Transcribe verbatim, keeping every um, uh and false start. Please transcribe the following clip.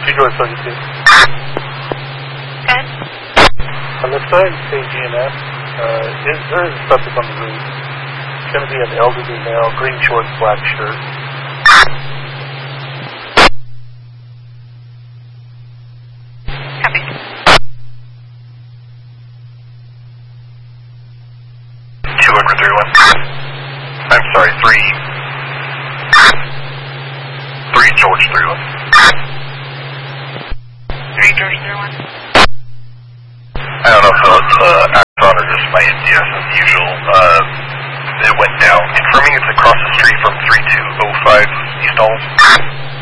two George thirty-two. Good. On the side, say G M S, uh, is, there is a subject on the roof. It's going to be an elderly male, green shorts, black shirt. Copy. Two over three one. I'm sorry, three. Three George three one. Three George three one. I don't know if it's uh, Axon or just my N D S as usual. Uh, it went down. Confirming it's across the street from three two oh five East Alls.